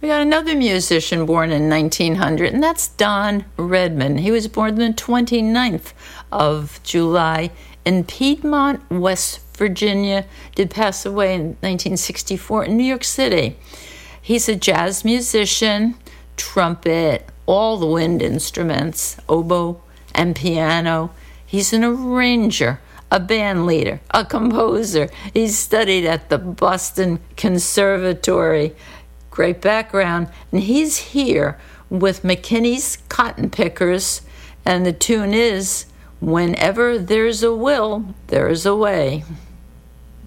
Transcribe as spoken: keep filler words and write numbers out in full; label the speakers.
Speaker 1: We got another musician born in nineteen hundred, and that's Don Redman. He was born the twenty-ninth of July in Piedmont, West Virginia. Did pass away in nineteen sixty-four in New York City. He's a jazz musician, trumpet, all the wind instruments, oboe and piano. He's an arranger, a band leader, a composer. He's studied at the Boston Conservatory. Great background. And he's here with McKinney's Cotton Pickers. And the tune is, Whenever There's a Will, There's a Way.